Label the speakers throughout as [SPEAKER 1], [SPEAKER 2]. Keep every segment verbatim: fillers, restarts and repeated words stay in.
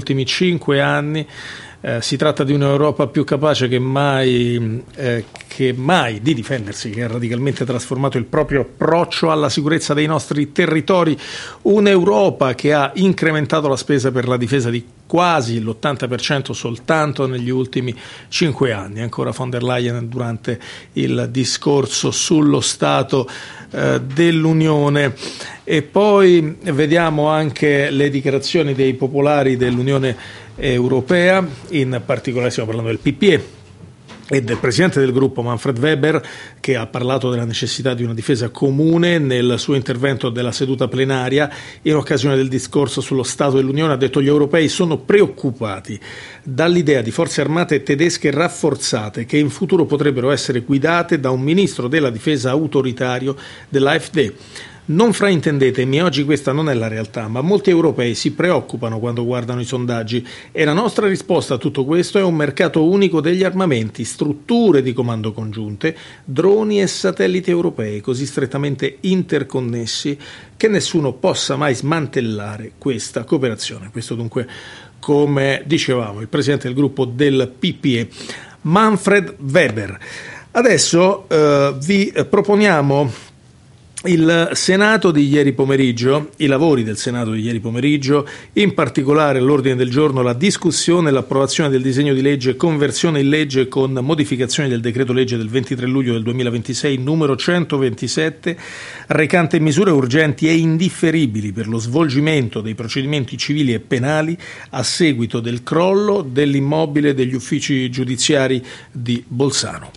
[SPEAKER 1] ultimi cinque anni. Eh, si tratta di un'Europa più capace che mai, eh, che mai di difendersi, che ha radicalmente trasformato il proprio approccio alla sicurezza dei nostri territori, un'Europa che ha incrementato la spesa per la difesa di quasi l'ottanta per cento soltanto negli ultimi cinque anni. Ancora von der Leyen durante il discorso sullo Stato eh, dell'Unione. E poi vediamo anche le dichiarazioni dei popolari dell'Unione Europea, in particolare stiamo parlando del P P E e del presidente del gruppo Manfred Weber, che ha parlato della necessità di una difesa comune nel suo intervento della seduta plenaria. In occasione del discorso sullo Stato dell'Unione ha detto: gli europei sono preoccupati dall'idea di forze armate tedesche rafforzate che in futuro potrebbero essere guidate da un ministro della difesa autoritario dell'A F D. Non fraintendetemi, oggi questa non è la realtà, ma molti europei si preoccupano quando guardano i sondaggi e la nostra risposta a tutto questo è un mercato unico degli armamenti, strutture di comando congiunte, droni e satelliti europei così strettamente interconnessi che nessuno possa mai smantellare questa cooperazione. Questo dunque, come dicevamo, il presidente del gruppo del P P E, Manfred Weber. Adesso eh, vi proponiamo il Senato di ieri pomeriggio, i lavori del Senato di ieri pomeriggio, in particolare all'ordine del giorno la discussione e l'approvazione del disegno di legge conversione in legge con modificazioni del decreto legge del ventitré luglio del duemilaventisei numero centoventisette, recante misure urgenti e indifferibili per lo svolgimento dei procedimenti civili e penali a seguito del crollo dell'immobile degli uffici giudiziari di Bolzano.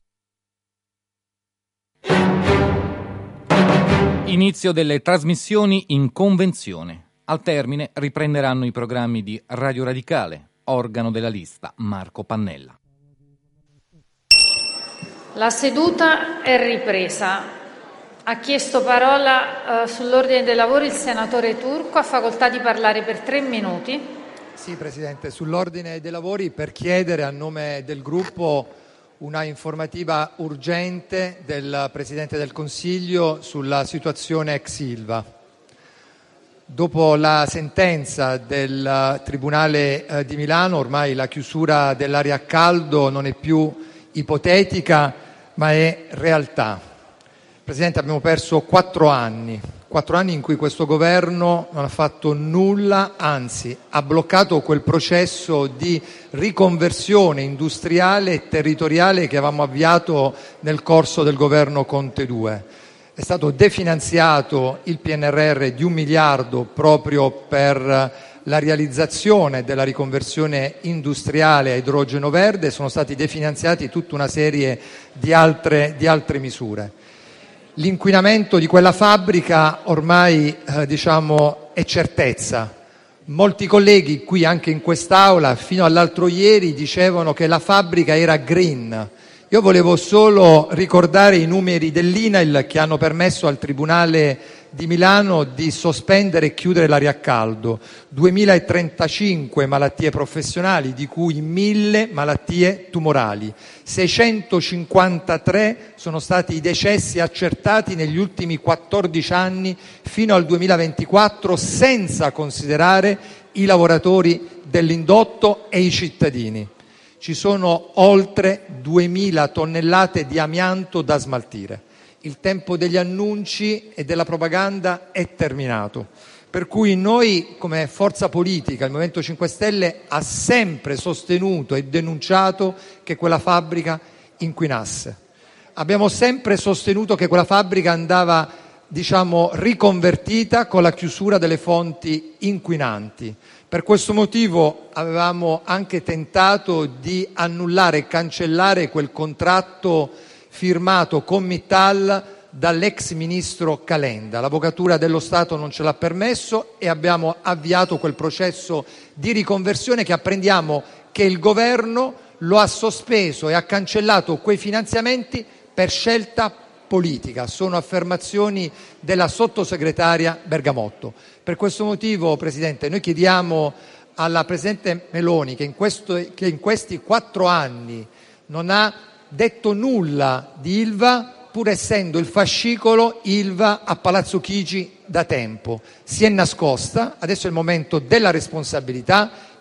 [SPEAKER 2] Inizio delle trasmissioni in convenzione. Al termine riprenderanno i programmi di Radio Radicale, organo della lista Marco Pannella.
[SPEAKER 3] La seduta è ripresa. Ha chiesto parola eh, sull'ordine dei lavori il senatore Turco, ha facoltà di parlare per tre minuti.
[SPEAKER 4] Sì, Presidente, sull'ordine dei lavori per chiedere a nome del gruppo una informativa urgente del Presidente del Consiglio sulla situazione ex Ilva. Dopo la sentenza del Tribunale eh, di Milano, ormai la chiusura dell'area a caldo non è più ipotetica, ma è realtà. Presidente, abbiamo perso quattro anni, quattro anni in cui questo governo non ha fatto nulla, anzi ha bloccato quel processo di riconversione industriale e territoriale che avevamo avviato nel corso del governo Conte due. È stato definanziato il P N R R di un miliardo proprio per la realizzazione della riconversione industriale a idrogeno verde, sono stati definanziati tutta una serie di altre, di altre misure. L'inquinamento di quella fabbrica ormai eh, diciamo è certezza. Molti colleghi qui anche in quest'Aula fino all'altro ieri dicevano che la fabbrica era green. Io volevo solo ricordare i numeri dell'I N A I L che hanno permesso al Tribunale di Milano di sospendere e chiudere l'area a caldo. duemilatrentacinque malattie professionali, di cui mille malattie tumorali. seicentocinquantatré sono stati i decessi accertati negli ultimi quattordici anni fino al duemilaventiquattro, senza considerare i lavoratori dell'indotto e i cittadini. Ci sono oltre duemila tonnellate di amianto da smaltire. Il tempo degli annunci e della propaganda è terminato. Per cui noi, come forza politica, il Movimento cinque Stelle ha sempre sostenuto e denunciato che quella fabbrica inquinasse. Abbiamo sempre sostenuto che quella fabbrica andava, diciamo, riconvertita con la chiusura delle fonti inquinanti. Per questo motivo avevamo anche tentato di annullare e cancellare quel contratto firmato con Mittal dall'ex ministro Calenda. L'Avvocatura dello Stato non ce l'ha permesso e abbiamo avviato quel processo di riconversione che apprendiamo che il governo lo ha sospeso e ha cancellato quei finanziamenti per scelta politica. Sono affermazioni della sottosegretaria Bergamotto. Per questo motivo, Presidente, noi chiediamo alla Presidente Meloni, che in, questo, che in questi quattro anni non ha detto nulla di Ilva, pur essendo il fascicolo Ilva a Palazzo Chigi da tempo. Si è nascosta, adesso è il momento della responsabilità.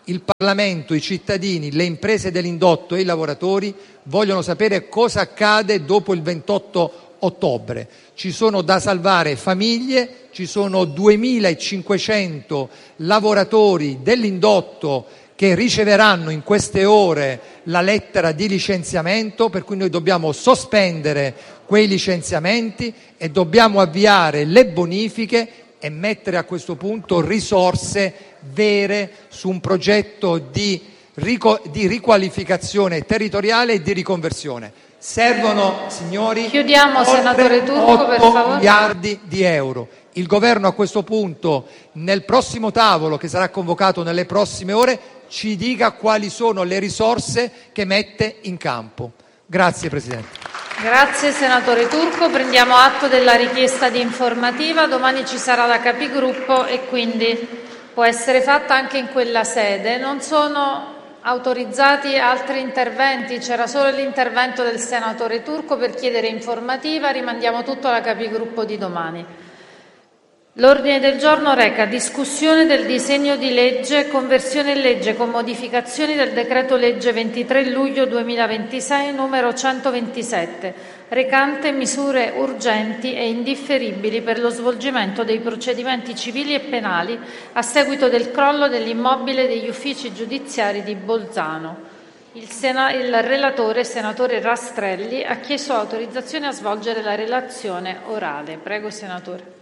[SPEAKER 4] il Parlamento, i cittadini, le imprese dell'indotto e i lavoratori vogliono sapere cosa accade dopo il ventotto ottobre. Ci sono da salvare famiglie, ci sono duemilacinquecento lavoratori dell'indotto che riceveranno in queste ore la lettera di licenziamento, per cui noi dobbiamo sospendere quei licenziamenti e dobbiamo avviare le bonifiche e mettere a questo punto risorse vere su un progetto di, rico- di riqualificazione territoriale e di riconversione. Servono, signori,
[SPEAKER 3] Chiudiamo,
[SPEAKER 4] oltre
[SPEAKER 3] senatore Turco, per
[SPEAKER 4] otto
[SPEAKER 3] favore.
[SPEAKER 4] miliardi di euro. Il governo a questo punto, nel prossimo tavolo che sarà convocato nelle prossime ore, ci dica quali sono le risorse che mette in campo. Grazie Presidente.
[SPEAKER 3] Grazie senatore Turco, prendiamo atto della richiesta di informativa, domani ci sarà la Capigruppo e quindi può essere fatta anche in quella sede. Non sono autorizzati altri interventi, c'era solo l'intervento del senatore Turco per chiedere informativa, rimandiamo tutto alla Capigruppo di domani. L'ordine del giorno reca discussione del disegno di legge conversione in legge con modificazioni del decreto legge ventitré luglio duemilaventisei numero centoventisette, recante misure urgenti e indifferibili per lo svolgimento dei procedimenti civili e penali a seguito del crollo dell'immobile degli uffici giudiziari di Bolzano. Il, sena- il relatore, senatore Rastrelli, ha chiesto autorizzazione a svolgere la relazione orale. Prego, senatore.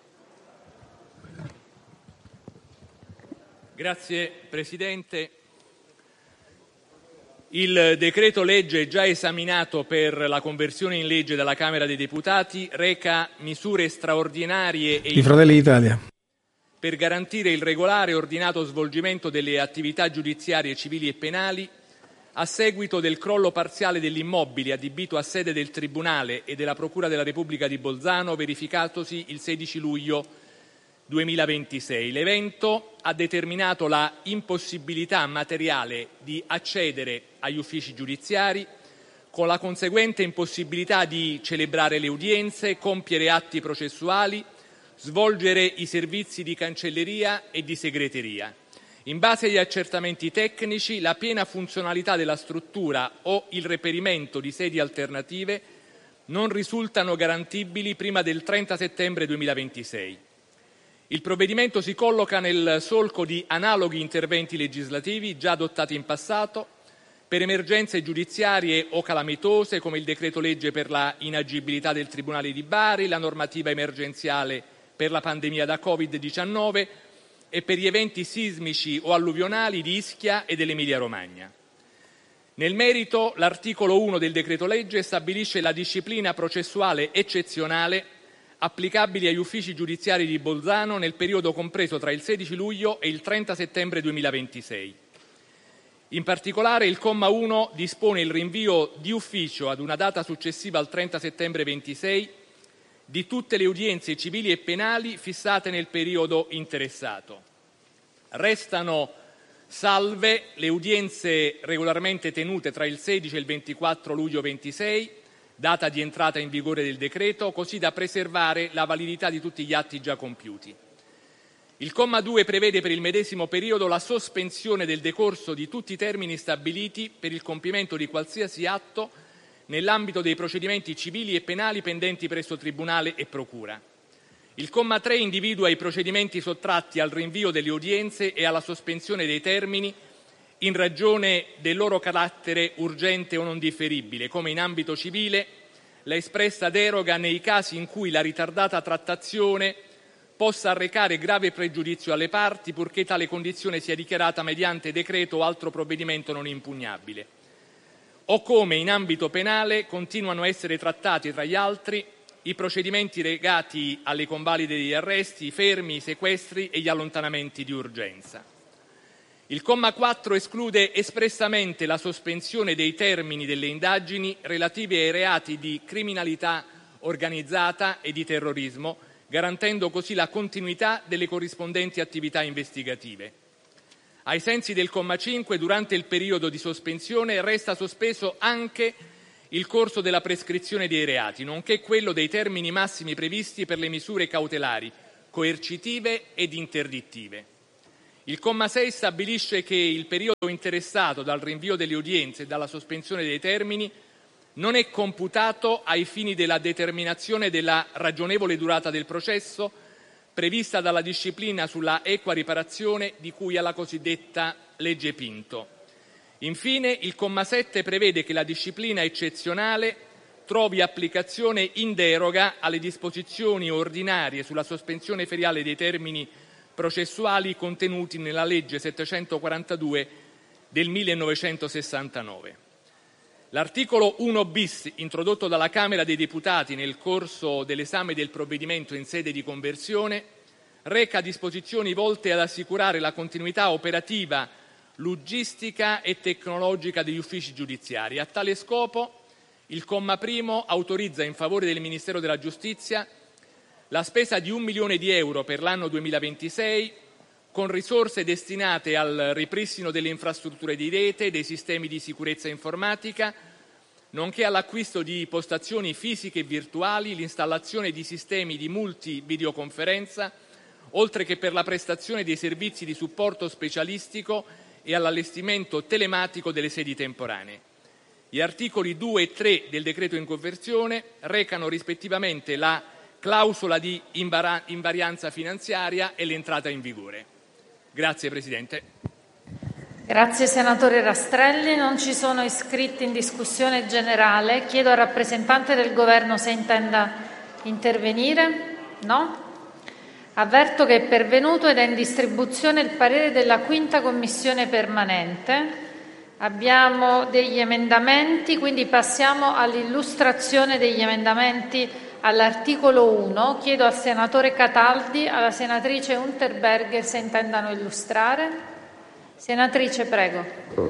[SPEAKER 5] Grazie Presidente. Il decreto legge già esaminato per la conversione in legge dalla Camera dei Deputati reca misure straordinarie e
[SPEAKER 1] di Fratelli d'Italia
[SPEAKER 5] per garantire il regolare e ordinato svolgimento delle attività giudiziarie civili e penali a seguito del crollo parziale dell'immobile adibito a sede del Tribunale e della Procura della Repubblica di Bolzano verificatosi il sedici luglio duemilaventisei. L'evento ha determinato la impossibilità materiale di accedere agli uffici giudiziari, con la conseguente impossibilità di celebrare le udienze, compiere atti processuali, svolgere i servizi di cancelleria e di segreteria. In base agli accertamenti tecnici, la piena funzionalità della struttura o il reperimento di sedi alternative non risultano garantibili prima del trenta settembre duemilaventisei. Il provvedimento si colloca nel solco di analoghi interventi legislativi già adottati in passato per emergenze giudiziarie o calamitose, come il decreto legge per la inagibilità del Tribunale di Bari, la normativa emergenziale per la pandemia da covid diciannove e per gli eventi sismici o alluvionali di Ischia e dell'Emilia-Romagna. Nel merito, l'articolo uno del decreto legge stabilisce la disciplina processuale eccezionale applicabili agli uffici giudiziari di Bolzano nel periodo compreso tra il sedici luglio e il trenta settembre duemilaventisei. In particolare, il comma uno dispone il rinvio di ufficio ad una data successiva al trenta settembre ventisei di tutte le udienze civili e penali fissate nel periodo interessato. Restano salve le udienze regolarmente tenute tra il sedici e il ventiquattro luglio ventisei, data di entrata in vigore del decreto, così da preservare la validità di tutti gli atti già compiuti. Il comma due prevede per il medesimo periodo la sospensione del decorso di tutti i termini stabiliti per il compimento di qualsiasi atto nell'ambito dei procedimenti civili e penali pendenti presso Tribunale e Procura. Il comma tre individua i procedimenti sottratti al rinvio delle udienze e alla sospensione dei termini in ragione del loro carattere urgente o non differibile, come in ambito civile la espressa deroga nei casi in cui la ritardata trattazione possa arrecare grave pregiudizio alle parti, purché tale condizione sia dichiarata mediante decreto o altro provvedimento non impugnabile. O come in ambito penale continuano a essere trattati, tra gli altri, i procedimenti legati alle convalide degli arresti, i fermi, i sequestri e gli allontanamenti di urgenza. Il comma quattro esclude espressamente la sospensione dei termini delle indagini relative ai reati di criminalità organizzata e di terrorismo, garantendo così la continuità delle corrispondenti attività investigative. Ai sensi del comma cinque, durante il periodo di sospensione resta sospeso anche il corso della prescrizione dei reati, nonché quello dei termini massimi previsti per le misure cautelari, coercitive ed interdittive. Il comma sei stabilisce che il periodo interessato dal rinvio delle udienze e dalla sospensione dei termini non è computato ai fini della determinazione della ragionevole durata del processo prevista dalla disciplina sulla equa riparazione di cui alla cosiddetta legge Pinto. Infine, il comma sette prevede che la disciplina eccezionale trovi applicazione in deroga alle disposizioni ordinarie sulla sospensione feriale dei termini processuali contenuti nella legge settecentoquarantadue del millenovecentosessantanove. L'articolo uno bis, introdotto dalla Camera dei Deputati nel corso dell'esame del provvedimento in sede di conversione, reca disposizioni volte ad assicurare la continuità operativa, logistica e tecnologica degli uffici giudiziari. A tale scopo, il comma primo autorizza in favore del Ministero della Giustizia la spesa di un milione di euro per l'anno duemilaventisei con risorse destinate al ripristino delle infrastrutture di rete, dei sistemi di sicurezza informatica, nonché all'acquisto di postazioni fisiche e virtuali, l'installazione di sistemi di multi-videoconferenza, oltre che per la prestazione dei servizi di supporto specialistico e all'allestimento telematico delle sedi temporanee. Gli articoli due e tre del decreto in conversione recano rispettivamente la clausola di invarianza finanziaria e l'entrata in vigore. Grazie Presidente.
[SPEAKER 3] Grazie senatore Rastrelli. Non ci sono iscritti in discussione generale. Chiedo al rappresentante del Governo se intenda intervenire. No? Avverto che è pervenuto ed è in distribuzione il parere della quinta Commissione permanente. Abbiamo degli emendamenti, quindi passiamo all'illustrazione degli emendamenti all'articolo uno. Chiedo al senatore Cataldi e alla senatrice Unterberger se intendano illustrare. Senatrice, prego.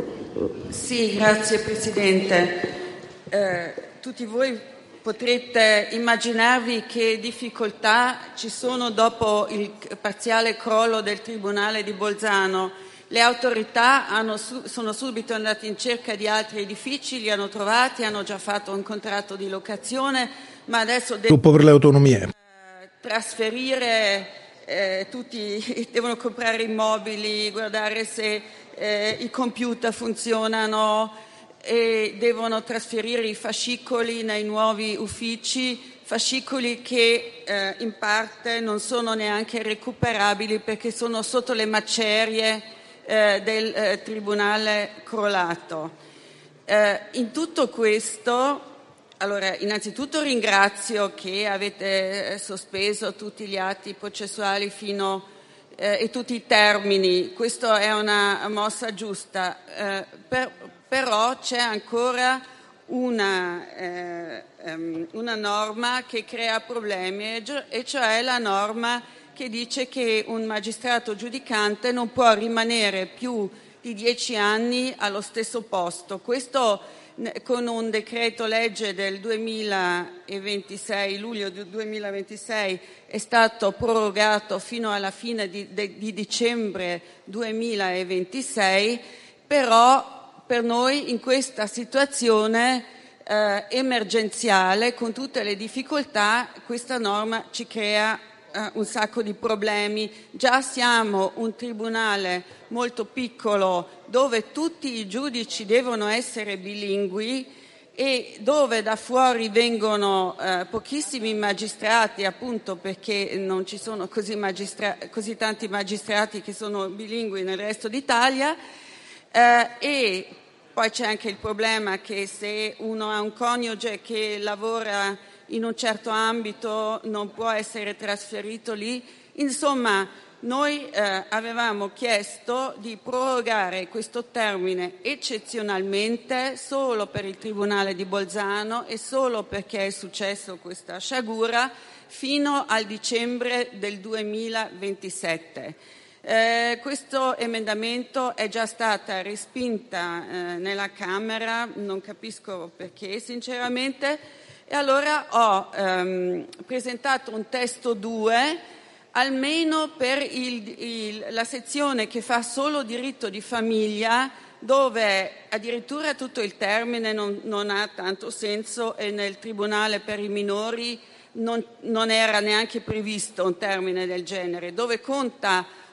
[SPEAKER 6] Sì, grazie Presidente. Eh, tutti voi potrete immaginarvi che difficoltà ci sono dopo il parziale crollo del Tribunale di Bolzano. Le autorità hanno, sono subito andate in cerca di altri edifici, li hanno trovati, hanno già fatto un contratto di locazione, ma adesso devono
[SPEAKER 1] Gruppo per le autonomie.
[SPEAKER 6] Eh, trasferire, eh, tutti devono comprare immobili, guardare se eh, i computer funzionano e devono trasferire i fascicoli nei nuovi uffici, fascicoli che eh, in parte non sono neanche recuperabili perché sono sotto le macerie eh, del eh, tribunale crollato. Eh, in tutto questo, allora, innanzitutto ringrazio che avete sospeso tutti gli atti processuali fino eh, e tutti i termini. Questa è una mossa giusta, eh, per, però c'è ancora una, eh, um, una norma che crea problemi, e cioè la norma che dice che un magistrato giudicante non può rimanere più di dieci anni allo stesso posto. Questo con un decreto legge del duemilaventisei, luglio duemilaventisei, è stato prorogato fino alla fine di, di, di dicembre duemilaventisei, però per noi in questa situazione eh, emergenziale, con tutte le difficoltà, questa norma ci crea eh, un sacco di problemi. Già siamo un tribunale molto piccolo dove tutti i giudici devono essere bilingui e dove da fuori vengono eh, pochissimi magistrati, appunto perché non ci sono così, magistra- così tanti magistrati che sono bilingui nel resto d'Italia. Eh, e poi c'è anche il problema che se uno ha un coniuge che lavora in un certo ambito non può essere trasferito lì. Insomma, noi eh, avevamo chiesto di prorogare questo termine eccezionalmente solo per il Tribunale di Bolzano e solo perché è successo questa sciagura fino al dicembre del duemilaventisette. Eh, questo emendamento è già stata respinta eh, nella Camera, non capisco perché sinceramente, e allora ho ehm, presentato un testo due, almeno per il, il, la sezione che fa solo diritto di famiglia, dove addirittura tutto il termine non, non ha tanto senso e nel Tribunale per i minori non, non era neanche previsto un termine del genere, dove conta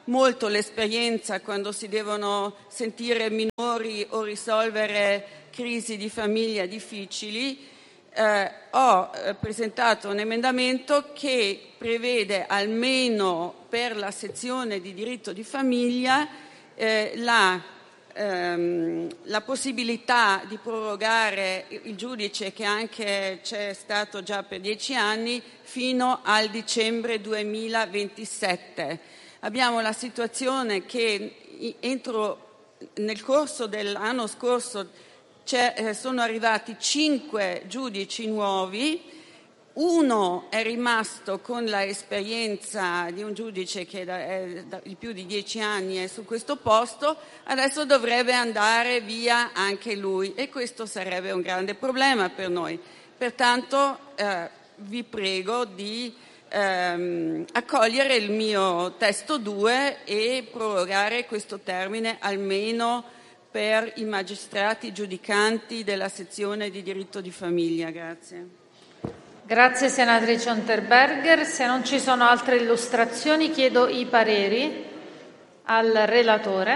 [SPEAKER 6] molto l'esperienza quando si devono sentire minori o risolvere crisi di famiglia difficili. Eh, ho eh, presentato un emendamento che prevede almeno per la sezione di diritto di famiglia eh, la, ehm, la possibilità di prorogare il giudice, che anche c'è stato già per dieci anni, fino al dicembre duemilaventisette. Abbiamo la situazione che entro nel corso dell'anno scorso C'è, sono arrivati cinque giudici nuovi, uno è rimasto con la esperienza di un giudice che da, è da di più di dieci anni è su questo posto, adesso dovrebbe andare via anche lui e questo sarebbe un grande problema per noi. Pertanto eh, vi prego di ehm, accogliere il mio testo due e prorogare questo termine almeno per i magistrati giudicanti della sezione di diritto di famiglia. Grazie.
[SPEAKER 3] Grazie senatrice Unterberger. Se non ci sono altre illustrazioni, chiedo i pareri al relatore.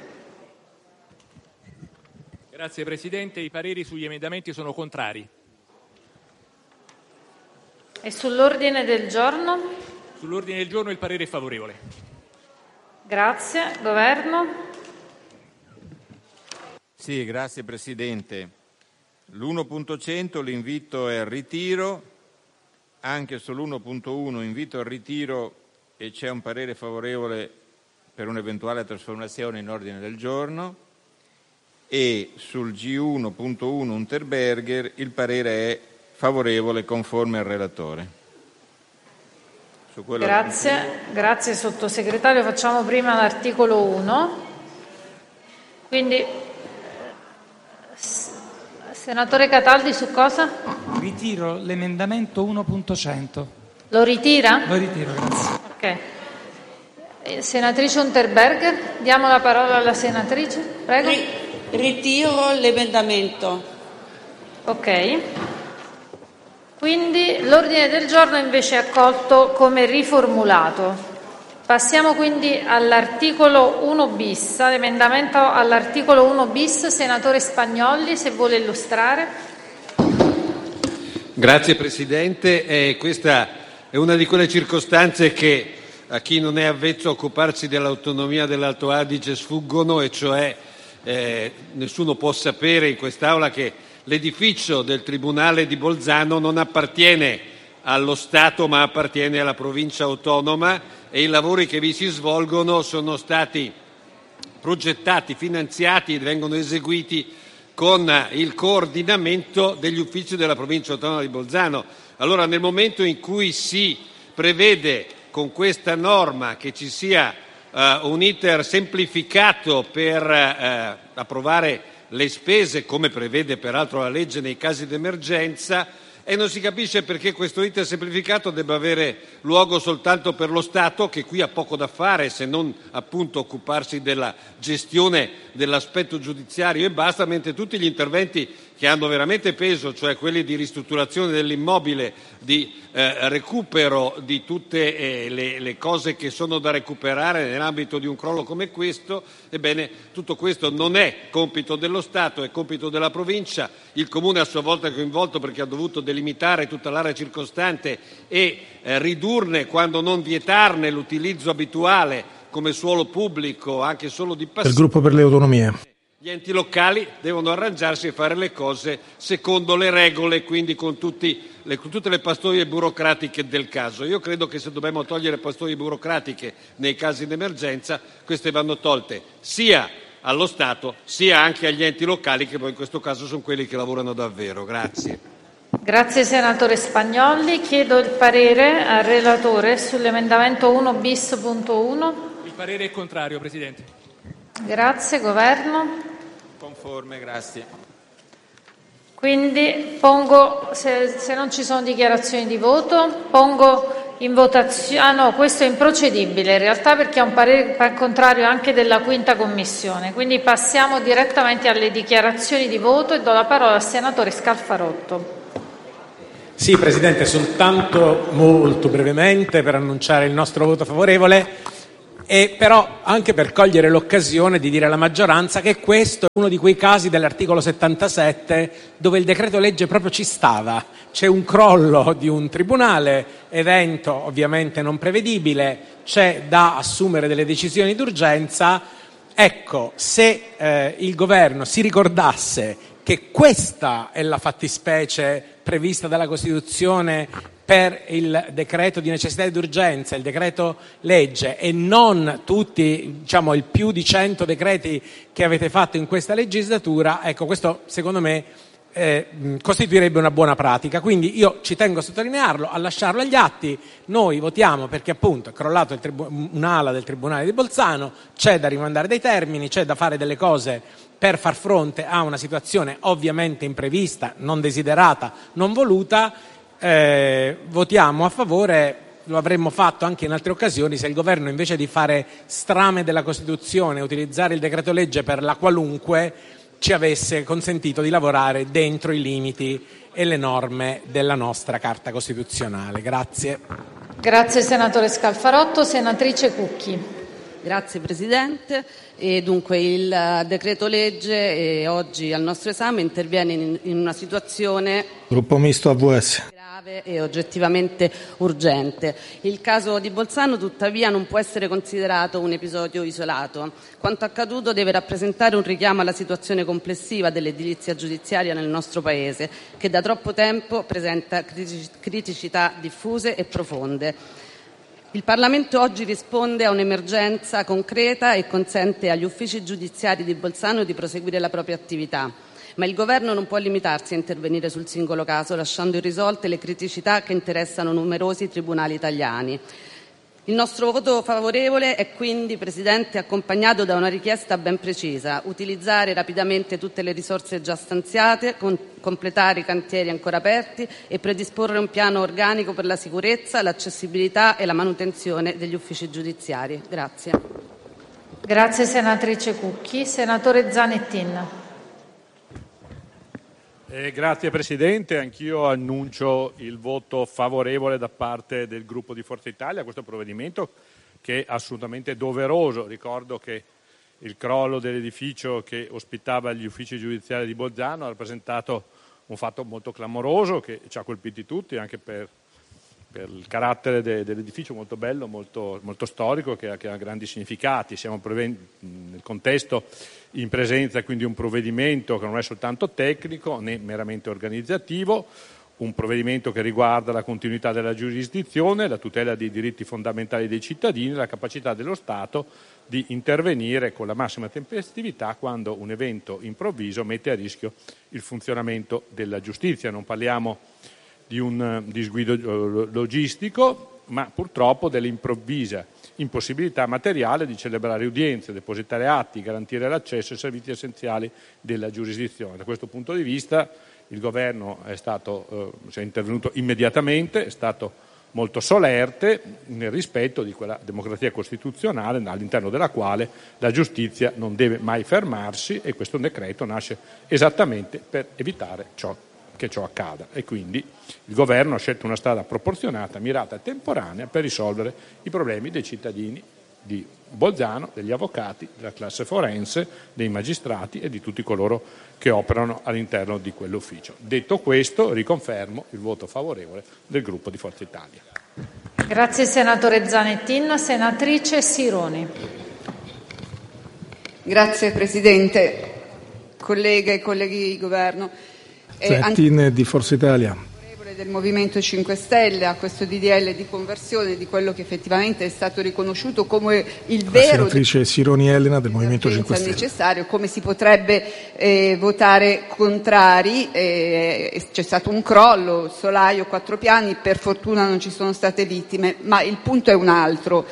[SPEAKER 5] Grazie Presidente. I pareri sugli emendamenti sono contrari.
[SPEAKER 3] E sull'ordine del giorno?
[SPEAKER 5] Sull'ordine del giorno il parere è favorevole.
[SPEAKER 3] Grazie. Governo?
[SPEAKER 7] Sì, grazie Presidente. L'uno punto cento l'invito è al ritiro, anche sull'uno punto uno invito al ritiro e c'è un parere favorevole per un'eventuale trasformazione in ordine del giorno, e sul G uno punto uno Unterberger il parere è favorevole conforme al relatore.
[SPEAKER 3] Su grazie, grazie Sottosegretario. Facciamo prima l'articolo uno. Quindi senatore Cataldi, su cosa?
[SPEAKER 8] Ritiro l'emendamento uno punto cento.
[SPEAKER 3] Lo ritira?
[SPEAKER 8] Lo ritiro, grazie.
[SPEAKER 3] Ok. Eh, senatrice Unterberger, diamo la parola alla senatrice, prego.
[SPEAKER 6] Ri- ritiro l'emendamento.
[SPEAKER 3] Ok. Quindi l'ordine del giorno invece è accolto come riformulato. Passiamo quindi all'articolo uno bis, l'emendamento all'articolo uno bis, senatore Spagnolli, se vuole illustrare.
[SPEAKER 9] Grazie Presidente, eh, questa è una di quelle circostanze che a chi non è avvezzo a occuparsi dell'autonomia dell'Alto Adige sfuggono, e cioè eh, nessuno può sapere in quest'Aula che l'edificio del Tribunale di Bolzano non appartiene allo Stato ma appartiene alla provincia autonoma, e i lavori che vi si svolgono sono stati progettati, finanziati e vengono eseguiti con il coordinamento degli uffici della provincia autonoma di Bolzano. Allora, nel momento in cui si prevede con questa norma che ci sia uh, un iter semplificato per uh, approvare le spese, come prevede peraltro la legge nei casi d'emergenza, e non si capisce perché questo iter semplificato debba avere luogo soltanto per lo Stato, che qui ha poco da fare se non appunto occuparsi della gestione dell'aspetto giudiziario e basta, mentre tutti gli interventi che hanno veramente peso, cioè quelli di ristrutturazione dell'immobile, di eh, recupero di tutte eh, le, le cose che sono da recuperare nell'ambito di un crollo come questo, ebbene tutto questo non è compito dello Stato, è compito della provincia. Il Comune a sua volta è coinvolto perché ha dovuto delimitare tutta l'area circostante e eh, ridurne, quando non vietarne, l'utilizzo abituale come suolo pubblico anche solo di passaggio.
[SPEAKER 1] Il gruppo per le autonomie.
[SPEAKER 9] Gli enti locali devono arrangiarsi e fare le cose secondo le regole, quindi con, tutti le, con tutte le pastoie burocratiche del caso. Io credo che se dobbiamo togliere pastoie burocratiche nei casi d'emergenza, queste vanno tolte sia allo Stato sia anche agli enti locali, che poi in questo caso sono quelli che lavorano davvero. Grazie.
[SPEAKER 3] Grazie senatore Spagnolli. Chiedo il parere al relatore sull'emendamento uno bis punto uno.
[SPEAKER 5] Il parere è contrario, Presidente.
[SPEAKER 3] Grazie. Governo?
[SPEAKER 7] Conforme, grazie.
[SPEAKER 3] Quindi pongo, se, se non ci sono dichiarazioni di voto, pongo in votazione. Ah no, questo è improcedibile in realtà perché è un parere contrario anche della quinta commissione. Quindi passiamo direttamente alle dichiarazioni di voto e do la parola al senatore Scalfarotto.
[SPEAKER 10] Sì, Presidente, soltanto molto brevemente per annunciare il nostro voto favorevole e però anche per cogliere l'occasione di dire alla maggioranza che questo è uno di quei casi dell'articolo settantasette dove il decreto legge proprio ci stava. C'è un crollo di un tribunale, evento ovviamente non prevedibile, c'è da assumere delle decisioni d'urgenza. Ecco, se eh, il governo si ricordasse che questa è la fattispecie prevista dalla Costituzione per il decreto di necessità ed urgenza, il decreto legge, e non tutti, diciamo, il più di cento decreti che avete fatto in questa legislatura, ecco, questo secondo me eh, costituirebbe una buona pratica. Quindi io ci tengo a sottolinearlo, a lasciarlo agli atti. Noi votiamo perché appunto è crollato il tribu- un'ala del Tribunale di Bolzano, c'è da rimandare dei termini, c'è da fare delle cose per far fronte a una situazione ovviamente imprevista, non desiderata, non voluta. Eh, votiamo a favore, lo avremmo fatto anche in altre occasioni se il governo, invece di fare strame della Costituzione, utilizzare il decreto legge per la qualunque, ci avesse consentito di lavorare dentro i limiti e le norme della nostra Carta Costituzionale. Grazie.
[SPEAKER 3] Grazie senatore Scalfarotto. Senatrice Cucchi.
[SPEAKER 11] Grazie Presidente. E dunque il decreto legge eh, oggi al nostro esame interviene in, in una situazione
[SPEAKER 1] Gruppo Misto A V S
[SPEAKER 11] grave e oggettivamente urgente. Il caso di Bolzano tuttavia non può essere considerato un episodio isolato. Quanto accaduto deve rappresentare un richiamo alla situazione complessiva dell'edilizia giudiziaria nel nostro Paese, che da troppo tempo presenta criticità diffuse e profonde. Il Parlamento oggi risponde a un'emergenza concreta e consente agli uffici giudiziari di Bolzano di proseguire la propria attività, ma il Governo non può limitarsi a intervenire sul singolo caso, lasciando irrisolte le criticità che interessano numerosi tribunali italiani. Il nostro voto favorevole è quindi, Presidente, accompagnato da una richiesta ben precisa: utilizzare rapidamente tutte le risorse già stanziate, con, completare i cantieri ancora aperti e predisporre un piano organico per la sicurezza, l'accessibilità e la manutenzione degli uffici giudiziari. Grazie.
[SPEAKER 3] Grazie senatrice Cucchi. Senatore Zanettin.
[SPEAKER 12] Eh, grazie Presidente, anch'io annuncio il voto favorevole da parte del gruppo di Forza Italia a questo provvedimento, che è assolutamente doveroso. Ricordo che il crollo dell'edificio che ospitava gli uffici giudiziari di Bolzano ha rappresentato un fatto molto clamoroso che ci ha colpiti tutti, anche per, per il carattere de, dell'edificio molto bello, molto, molto storico, che ha, che ha grandi significati. Siamo preven- nel contesto in presenza quindi un provvedimento che non è soltanto tecnico né meramente organizzativo, un provvedimento che riguarda la continuità della giurisdizione, la tutela dei diritti fondamentali dei cittadini, la capacità dello Stato di intervenire con la massima tempestività quando un evento improvviso mette a rischio il funzionamento della giustizia. Non parliamo di un disguido logistico, ma purtroppo dell'improvvisa impossibilità materiale di celebrare udienze, depositare atti, garantire l'accesso ai servizi essenziali della giurisdizione. Da questo punto di vista il Governo è stato, eh, è intervenuto immediatamente, è stato molto solerte nel rispetto di quella democrazia costituzionale all'interno della quale la giustizia non deve mai fermarsi, e questo decreto nasce esattamente per evitare ciò che ciò accada, e quindi il Governo ha scelto una strada proporzionata, mirata e temporanea per risolvere i problemi dei cittadini di Bolzano, degli avvocati, della classe forense, dei magistrati e di tutti coloro che operano all'interno di quell'ufficio. Detto questo, riconfermo il voto favorevole del gruppo di Forza Italia.
[SPEAKER 3] Grazie senatore Zanettin. Senatrice Sironi.
[SPEAKER 13] Grazie Presidente, colleghe e colleghi di Governo.
[SPEAKER 1] Zanettin eh, di Forza Italia.
[SPEAKER 13] Del Movimento cinque Stelle a questo D D L di conversione di quello che effettivamente è stato riconosciuto come il
[SPEAKER 1] La
[SPEAKER 13] vero
[SPEAKER 1] senatrice Sironi Elena del Movimento cinque Stelle.
[SPEAKER 13] necessario, come si potrebbe eh, votare contrari. Eh, c'è stato un crollo, solaio, quattro piani, per fortuna non ci sono state vittime, ma il punto è un altro.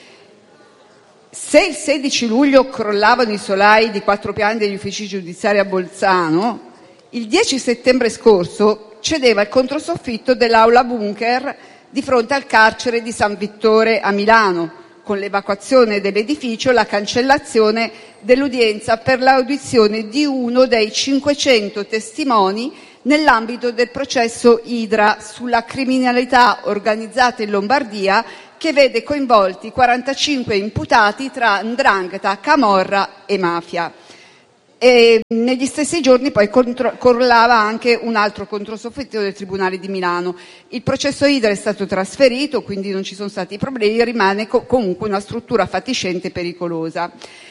[SPEAKER 13] Se il sedici luglio crollavano i solai di quattro piani degli uffici giudiziari a Bolzano, il dieci settembre scorso cedeva il controsoffitto dell'aula bunker di fronte al carcere di San Vittore a Milano, con l'evacuazione dell'edificio e la cancellazione dell'udienza per l'audizione di uno dei cinquecento testimoni nell'ambito del processo Idra sulla criminalità organizzata in Lombardia, che vede coinvolti quarantacinque imputati tra 'ndrangheta, camorra e mafia. E negli stessi giorni poi contro- crollava anche un altro controsoffitto del Tribunale di Milano. Il processo Idar è stato trasferito, quindi non ci sono stati problemi, rimane co- comunque una struttura fatiscente e pericolosa.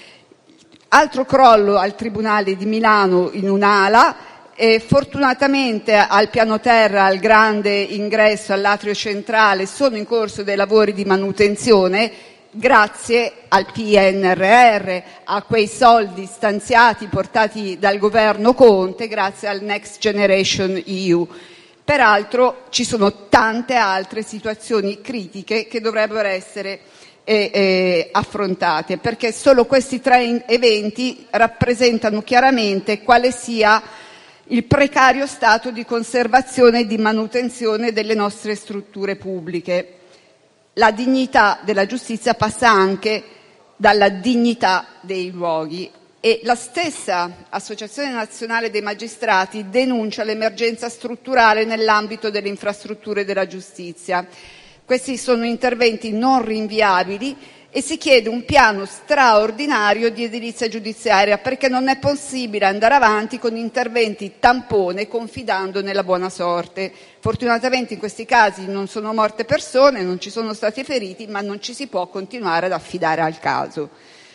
[SPEAKER 13] Altro crollo al Tribunale di Milano in un'ala, e fortunatamente al piano terra, al grande ingresso, all'atrio centrale, sono in corso dei lavori di manutenzione, grazie al P N R R, a quei soldi stanziati, portati dal governo Conte, grazie al Next Generation E U. Peraltro ci sono tante altre situazioni critiche che dovrebbero essere eh, eh, affrontate, perché solo questi tre eventi rappresentano chiaramente quale sia il precario stato di conservazione e di manutenzione delle nostre strutture pubbliche. La dignità della giustizia passa anche dalla dignità dei luoghi, e la stessa Associazione Nazionale dei Magistrati denuncia l'emergenza strutturale nell'ambito delle infrastrutture della giustizia. Questi sono interventi non rinviabili e si chiede un piano straordinario di edilizia giudiziaria, perché non è possibile andare avanti con interventi tampone confidando nella buona sorte. Fortunatamente in questi casi non sono morte persone, non ci sono stati feriti, ma non ci si può continuare ad affidare al caso.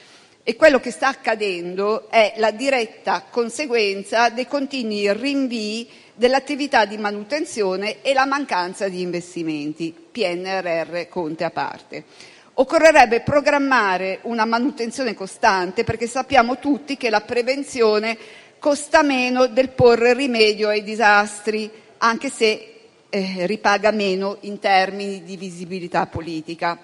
[SPEAKER 13] E quello che sta accadendo è la diretta conseguenza dei continui rinvii dell'attività di manutenzione e la mancanza di investimenti, P N R R Conte a parte. Occorrerebbe programmare una manutenzione costante, perché sappiamo tutti che la prevenzione costa meno del porre rimedio ai disastri, anche se eh, ripaga meno in termini di visibilità politica.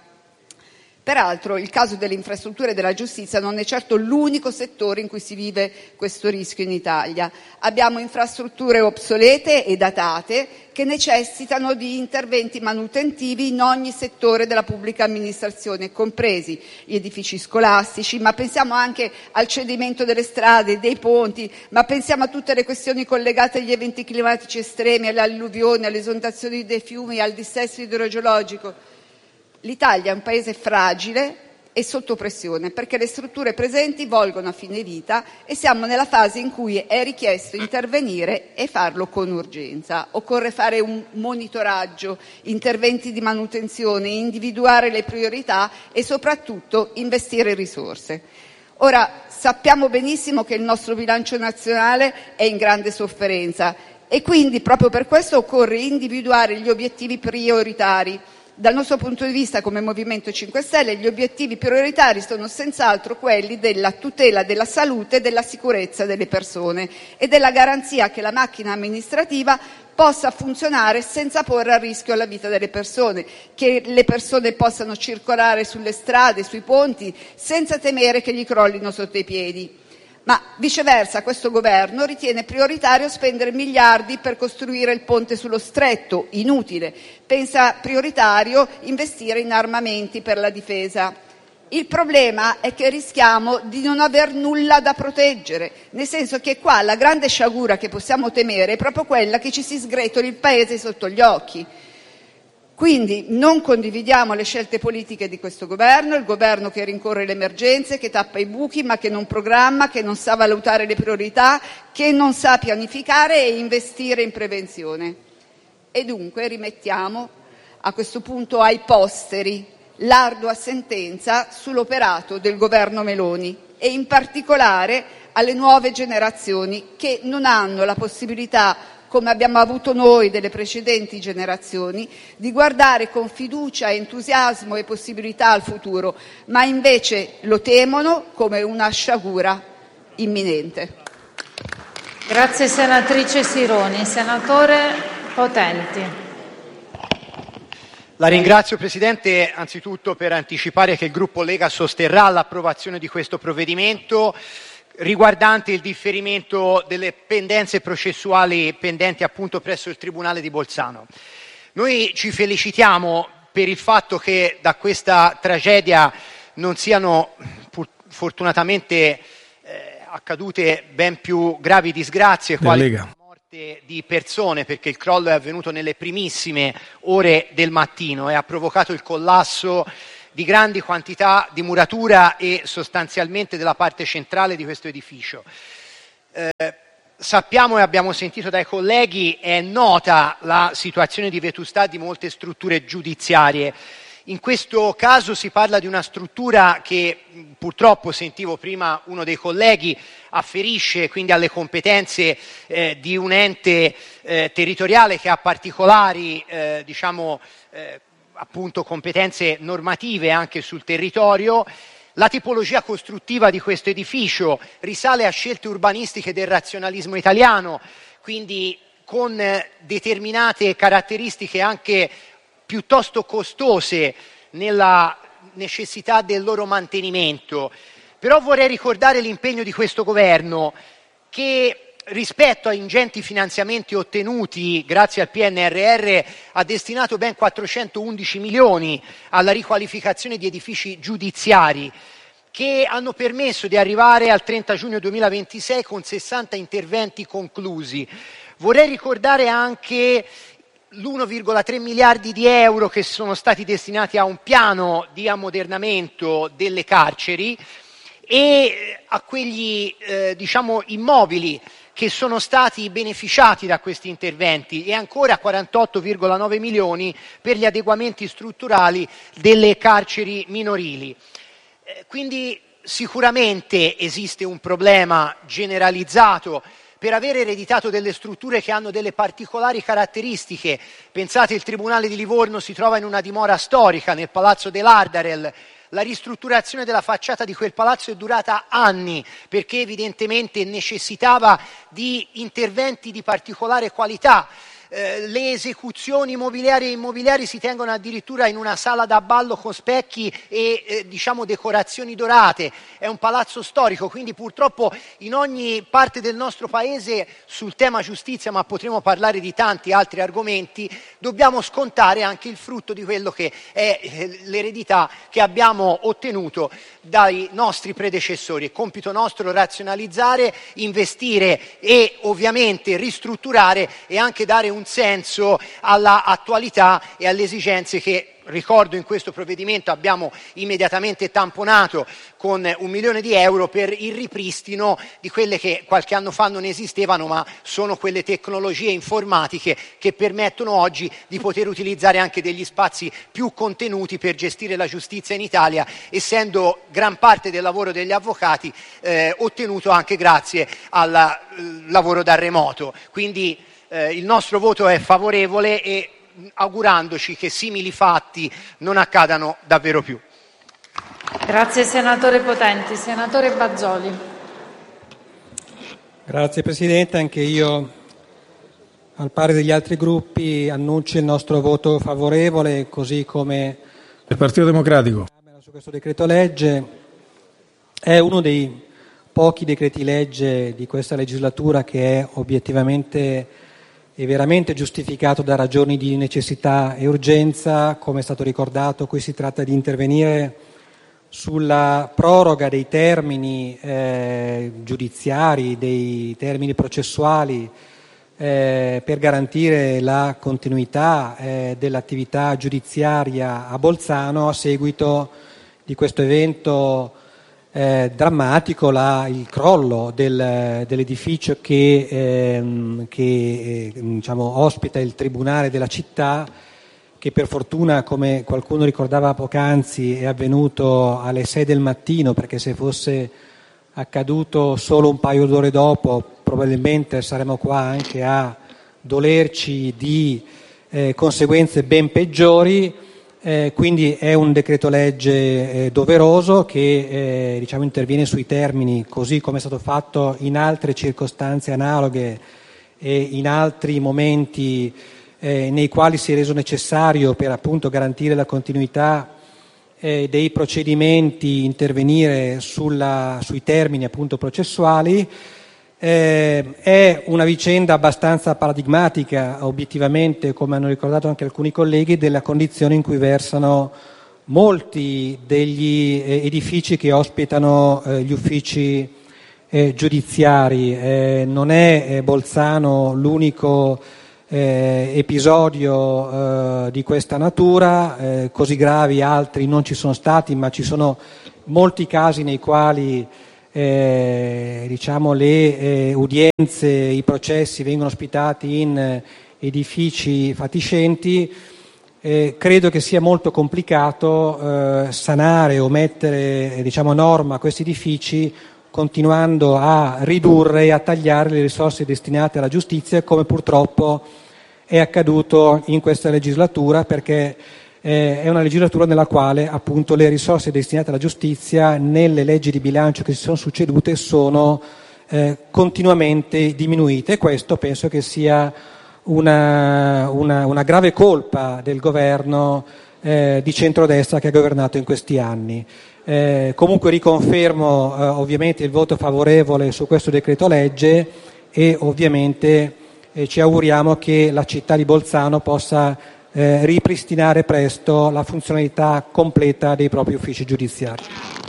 [SPEAKER 13] Peraltro il caso delle infrastrutture della giustizia non è certo l'unico settore in cui si vive questo rischio in Italia. Abbiamo infrastrutture obsolete e datate che necessitano di interventi manutentivi in ogni settore della pubblica amministrazione, compresi gli edifici scolastici, ma pensiamo anche al cedimento delle strade, dei ponti, ma pensiamo a tutte le questioni collegate agli eventi climatici estremi, alle alluvioni, alle esondazioni dei fiumi, al dissesto idrogeologico. L'Italia è un paese fragile e sotto pressione, perché le strutture presenti volgono a fine vita e siamo nella fase in cui è richiesto intervenire e farlo con urgenza. Occorre fare un monitoraggio, interventi di manutenzione, individuare le priorità e soprattutto investire risorse. Ora, sappiamo benissimo che il nostro bilancio nazionale è in grande sofferenza e quindi proprio per questo occorre individuare gli obiettivi prioritari. Dal nostro punto di vista come Movimento cinque Stelle gli obiettivi prioritari sono senz'altro quelli della tutela della salute e della sicurezza delle persone e della garanzia che la macchina amministrativa possa funzionare senza porre a rischio la vita delle persone, che le persone possano circolare sulle strade, sui ponti, senza temere che gli crollino sotto i piedi. Ma viceversa questo governo ritiene prioritario spendere miliardi per costruire il ponte sullo Stretto, inutile. Pensa prioritario investire in armamenti per la difesa. Il problema è che rischiamo di non aver nulla da proteggere, nel senso che qua la grande sciagura che possiamo temere è proprio quella che ci si sgretoli il paese sotto gli occhi. Quindi non condividiamo le scelte politiche di questo governo, il governo che rincorre le emergenze, che tappa i buchi ma che non programma, che non sa valutare le priorità, che non sa pianificare e investire in prevenzione. E dunque rimettiamo a questo punto ai posteri l'ardua sentenza sull'operato del governo Meloni e in particolare alle nuove generazioni che non hanno la possibilità, come abbiamo avuto noi delle precedenti generazioni, di guardare con fiducia, entusiasmo e possibilità al futuro, ma invece lo temono come una sciagura imminente.
[SPEAKER 3] Grazie senatrice Sironi. Senatore Potenti.
[SPEAKER 14] La ringrazio Presidente anzitutto per anticipare che il gruppo Lega sosterrà l'approvazione di questo provvedimento riguardante il differimento delle pendenze processuali pendenti appunto presso il Tribunale di Bolzano. Noi ci felicitiamo per il fatto che da questa tragedia non siano pur, fortunatamente eh, accadute ben più gravi disgrazie quali la morte di persone, perché il crollo è avvenuto nelle primissime ore del mattino e ha provocato il collasso di grandi quantità di muratura e sostanzialmente della parte centrale di questo edificio. Eh, sappiamo e abbiamo sentito dai colleghi, è nota la situazione di vetustà di molte strutture giudiziarie. In questo caso si parla di una struttura che purtroppo, sentivo prima uno dei colleghi, afferisce quindi alle competenze eh, di un ente eh, territoriale che ha particolari eh, diciamo, eh, appunto competenze normative anche sul territorio. La tipologia costruttiva di questo edificio risale a scelte urbanistiche del razionalismo italiano, quindi con eh, determinate caratteristiche anche piuttosto costose nella necessità del loro mantenimento. Però vorrei ricordare l'impegno di questo governo che, rispetto a ingenti finanziamenti ottenuti grazie al P N R R, ha destinato ben quattrocentoundici milioni alla riqualificazione di edifici giudiziari che hanno permesso di arrivare al trenta giugno duemilaventisei con sessanta interventi conclusi. Vorrei ricordare anche l'uno virgola tre miliardi di euro che sono stati destinati a un piano di ammodernamento delle carceri e a quegli eh, diciamo immobili che sono stati beneficiati da questi interventi, e ancora quarantotto virgola nove milioni per gli adeguamenti strutturali delle carceri minorili. Eh, quindi sicuramente esiste un problema generalizzato per aver ereditato delle strutture che hanno delle particolari caratteristiche. Pensate, il Tribunale di Livorno si trova in una dimora storica nel Palazzo dell'Ardarel. La ristrutturazione della facciata di quel palazzo è durata anni perché evidentemente necessitava di interventi di particolare qualità. Eh, le esecuzioni immobiliari e immobiliari si tengono addirittura in una sala da ballo con specchi e eh, diciamo decorazioni dorate. È un palazzo storico, quindi purtroppo in ogni parte del nostro paese sul tema giustizia, ma potremo parlare di tanti altri argomenti, dobbiamo scontare anche il frutto di quello che è eh, l'eredità che abbiamo ottenuto dai nostri predecessori. È compito nostro razionalizzare, investire e ovviamente ristrutturare e anche dare un senso alla attualità e alle esigenze che, ricordo, in questo provvedimento abbiamo immediatamente tamponato con un milione di euro per il ripristino di quelle che qualche anno fa non esistevano, ma sono quelle tecnologie informatiche che permettono oggi di poter utilizzare anche degli spazi più contenuti per gestire la giustizia in Italia, essendo gran parte del lavoro degli avvocati eh, ottenuto anche grazie al eh, lavoro da remoto. Quindi eh, il nostro voto è favorevole e augurandoci che simili fatti non accadano davvero più.
[SPEAKER 3] Grazie senatore Potenti. Senatore Bazoli.
[SPEAKER 15] Grazie Presidente, anche io al pari degli altri gruppi annuncio il nostro voto favorevole, così come
[SPEAKER 1] il Partito Democratico
[SPEAKER 15] su questo decreto legge. È uno dei pochi decreti legge di questa legislatura che è obiettivamente e veramente giustificato da ragioni di necessità e urgenza. Come è stato ricordato, qui si tratta di intervenire sulla proroga dei termini eh, giudiziari, dei termini processuali eh, per garantire la continuità eh, dell'attività giudiziaria a Bolzano a seguito di questo evento Eh, drammatico, la, il crollo del, dell'edificio che, ehm, che eh, diciamo, ospita il tribunale della città, che per fortuna, come qualcuno ricordava poc'anzi, è avvenuto alle sei del mattino, perché se fosse accaduto solo un paio d'ore dopo probabilmente saremmo qua anche a dolerci di eh, conseguenze ben peggiori. Eh, quindi è un decreto legge eh, doveroso che eh, diciamo interviene sui termini, così come è stato fatto in altre circostanze analoghe e in altri momenti eh, nei quali si è reso necessario, per appunto garantire la continuità eh, dei procedimenti, intervenire sulla, sui termini appunto processuali. Eh, è una vicenda abbastanza paradigmatica, obiettivamente, come hanno ricordato anche alcuni colleghi, della condizione in cui versano molti degli eh, edifici che ospitano eh, gli uffici eh, giudiziari. Eh, non è eh, Bolzano l'unico eh, episodio eh, di questa natura, eh, così gravi altri non ci sono stati, ma ci sono molti casi nei quali eh, diciamo, le eh, udienze, i processi vengono ospitati in eh, edifici fatiscenti. Eh, credo che sia molto complicato eh, sanare o mettere eh, diciamo, a norma questi edifici continuando a ridurre e a tagliare le risorse destinate alla giustizia, come purtroppo è accaduto in questa legislatura, perché eh, è una legislatura nella quale appunto le risorse destinate alla giustizia nelle leggi di bilancio che si sono succedute sono eh, continuamente diminuite, e questo penso che sia una, una, una grave colpa del governo eh, di centrodestra che ha governato in questi anni. Eh, comunque riconfermo eh, ovviamente il voto favorevole su questo decreto legge e ovviamente eh, ci auguriamo che la città di Bolzano possa eh, ripristinare presto la funzionalità completa dei propri uffici giudiziari.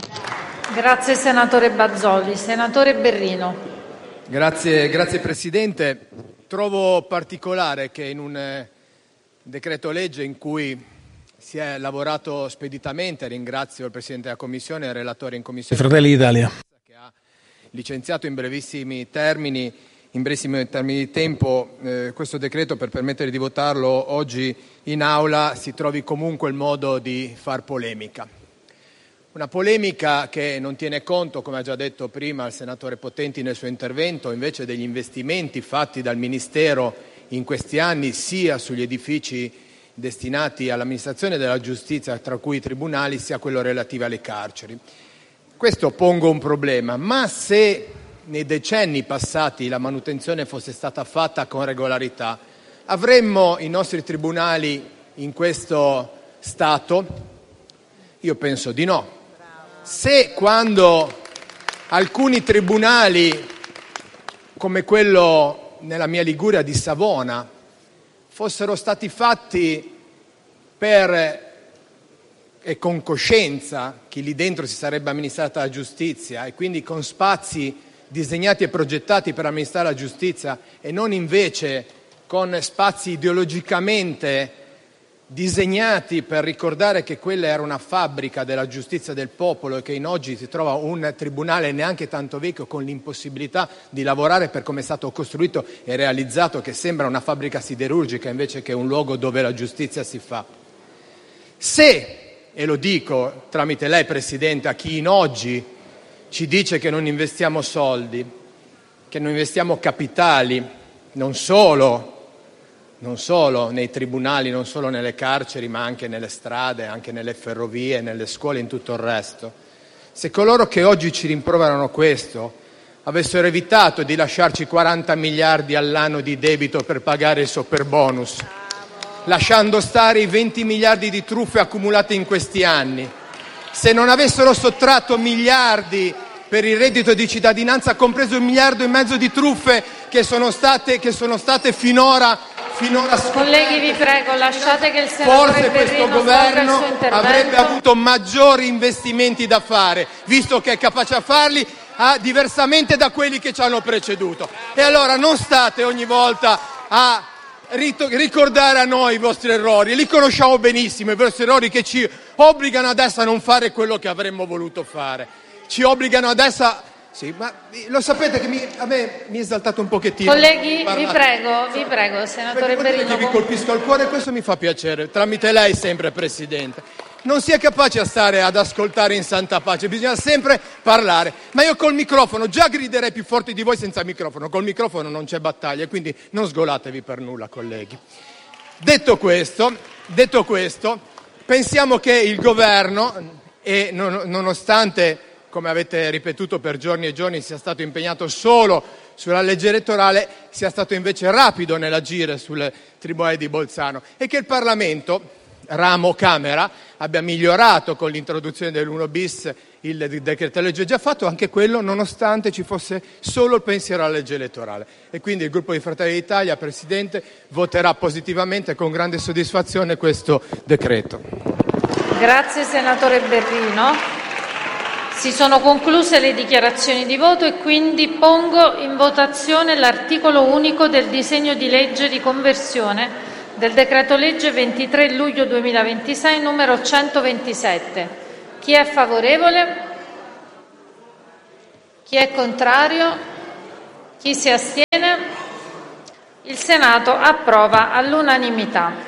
[SPEAKER 3] Grazie senatore Bazoli. Senatore Berrino.
[SPEAKER 16] Grazie, grazie Presidente. Trovo particolare che in un decreto legge in cui si è lavorato speditamente, ringrazio il Presidente della Commissione e il relatore in Commissione,
[SPEAKER 1] Fratelli d'Italia,
[SPEAKER 16] che ha licenziato in brevissimi termini, in brevissimi termini di tempo eh, questo decreto per permettere di votarlo oggi in aula, si trovi comunque il modo di far polemica. Una polemica che non tiene conto, come ha già detto prima il senatore Potenti nel suo intervento, invece degli investimenti fatti dal Ministero in questi anni sia sugli edifici destinati all'amministrazione della giustizia, tra cui i tribunali, sia quello relativo alle carceri. Questo pongo un problema, ma se nei decenni passati la manutenzione fosse stata fatta con regolarità, avremmo i nostri tribunali in questo stato? Io penso di no. Se quando alcuni tribunali, come quello nella mia Liguria di Savona, fossero stati fatti per e con coscienza chi lì dentro si sarebbe amministrata la giustizia e quindi con spazi disegnati e progettati per amministrare la giustizia e non invece con spazi ideologicamente disegnati per ricordare che quella era una fabbrica della giustizia del popolo e che in oggi si trova un tribunale neanche tanto vecchio con l'impossibilità di lavorare per come è stato costruito e realizzato, che sembra una fabbrica siderurgica invece che un luogo dove la giustizia si fa. Se, e lo dico tramite lei Presidente a chi in oggi ci dice che non investiamo soldi, che non investiamo capitali, non solo non solo nei tribunali, non solo nelle carceri, ma anche nelle strade, anche nelle ferrovie, nelle scuole e in tutto il resto. Se coloro che oggi ci rimproverano questo avessero evitato di lasciarci quaranta miliardi all'anno di debito per pagare il superbonus, lasciando stare i venti miliardi di truffe accumulate in questi anni, se non avessero sottratto miliardi per il reddito di cittadinanza, compreso un miliardo e mezzo di truffe che sono state, che sono state finora Finora
[SPEAKER 3] Colleghi, vi prego, lasciate che il senatore
[SPEAKER 16] forse questo
[SPEAKER 3] Berrino
[SPEAKER 16] governo
[SPEAKER 3] svolga il suo intervento.
[SPEAKER 16] avrebbe avuto maggiori investimenti da fare, visto che è capace a farli, ah, diversamente da quelli che ci hanno preceduto. E allora non state ogni volta a ricordare a noi i vostri errori, li conosciamo benissimo, i vostri errori che ci obbligano adesso a non fare quello che avremmo voluto fare, ci obbligano adesso a... Sì, ma lo sapete che mi, a me mi è esaltato un pochettino.
[SPEAKER 3] Colleghi, vi prego, vi prego, senatore Berrino.
[SPEAKER 16] Che vi colpisco al cuore, questo mi fa piacere, tramite lei sempre, Presidente. Non si è capaci a stare ad ascoltare in santa pace, bisogna sempre parlare. Ma io col microfono già griderei più forte di voi senza microfono, col microfono non c'è battaglia, quindi non sgolatevi per nulla, colleghi. Detto questo, detto questo, pensiamo che il governo, e non, nonostante, come avete ripetuto per giorni e giorni, sia stato impegnato solo sulla legge elettorale, sia stato invece rapido nell'agire sul Tribunale di Bolzano e che il Parlamento, ramo Camera, abbia migliorato con l'introduzione dell'uno bis il decreto legge già fatto, anche quello nonostante ci fosse solo il pensiero alla legge elettorale. E quindi il gruppo di Fratelli d'Italia, Presidente, voterà positivamente con grande soddisfazione questo decreto.
[SPEAKER 3] Grazie senatore Berrino. Si sono concluse le dichiarazioni di voto e quindi pongo in votazione l'articolo unico del disegno di legge di conversione del decreto-legge ventitré luglio duemilaventisei numero centoventisette. Chi è favorevole? Chi è contrario? Chi si astiene? Il Senato approva all'unanimità.